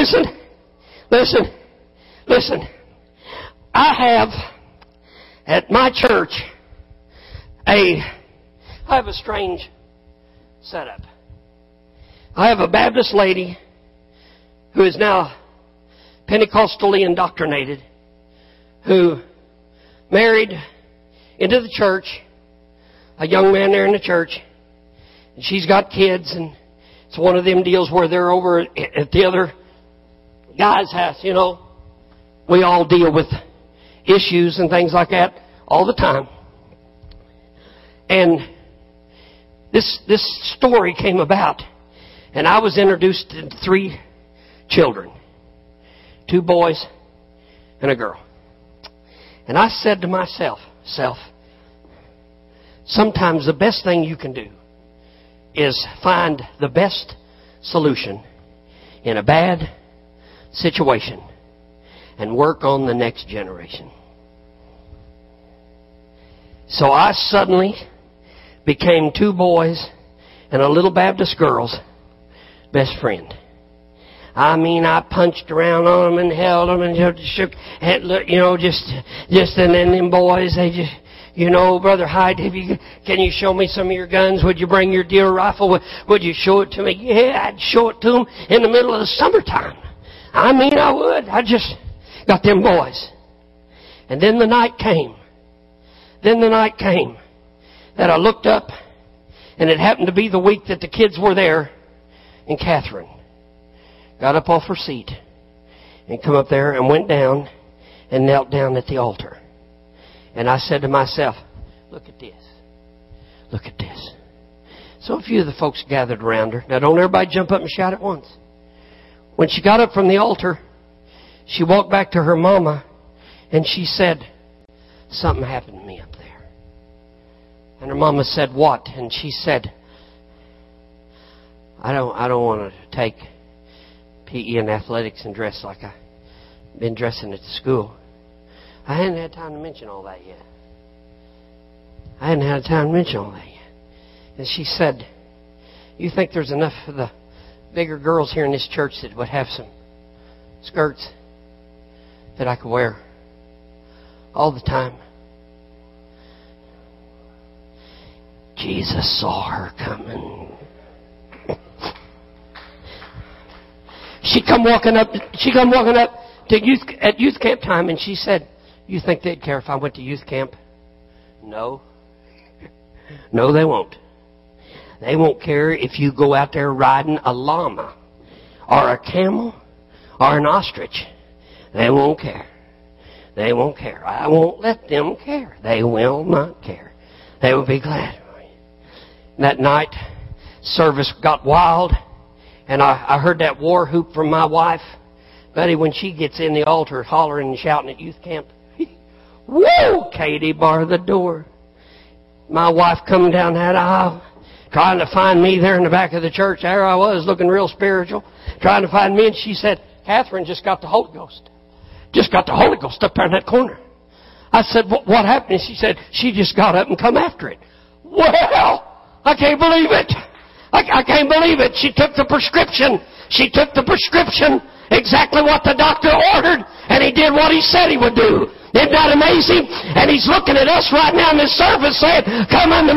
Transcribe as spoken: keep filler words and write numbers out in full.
listen, listen, listen. I have at my church a, I have a strange setup. I have a Baptist lady who is now Pentecostally indoctrinated, who married into the church, a young man there in the church, and she's got kids, and it's one of them deals where they're over at the other guy's house, you know. We all deal with issues and things like that all the time. And this this story came about, and I was introduced to three children, two boys and a girl. And I said to myself, self, sometimes the best thing you can do is find the best solution in a bad situation and work on the next generation. So I suddenly became two boys and a little Baptist girl's best friend. I mean, I punched around on them and held them and just shook, you know, just, just, and then them boys, they just, you know, Brother Hyde, have you, can you show me some of your guns? Would you bring your deer rifle? Would, would you show it to me? Yeah, I'd show it to them in the middle of the summertime. I mean, I would. I just got them boys. And then the night came. Then the night came that I looked up, and it happened to be the week that the kids were there, and Catherine got up off her seat and come up there and went down and knelt down at the altar. And I said to myself, look at this. Look at this. So a few of the folks gathered around her. Now don't everybody jump up and shout at once. When she got up from the altar, she walked back to her mama and she said, something happened to me up there. And her mama said, what? And she said, I don't I don't want to take P E and athletics and dress like I've been dressing at the school. I hadn't had time to mention all that yet. I hadn't had time to mention all that yet. And she said, you think there's enough of the bigger girls here in this church that would have some skirts that I could wear all the time? Jesus saw her coming. She come walking up. She come walking up to youth at youth camp time, and she said, "You think they'd care if I went to youth camp?" No, no, they won't. They won't care if you go out there riding a llama, or a camel, or an ostrich. They won't care. They won't care. I won't let them care. They will not care. They will be glad. That night, service got wild. And I, I heard that war whoop from my wife. Buddy, when she gets in the altar hollering and shouting at youth camp, woo, Katie, bar the door. My wife coming down that aisle, trying to find me there in the back of the church. There I was, looking real spiritual, trying to find me. And she said, Catherine just got the Holy Ghost. Just got the Holy Ghost up there in that corner. I said, what, what happened? And she said, she just got up and come after it. Well, I can't believe it. I, I can't believe it. She took the prescription. She took the prescription, exactly what the doctor ordered, and he did what he said he would do. Isn't that amazing? And he's looking at us right now in this service saying, come unto me.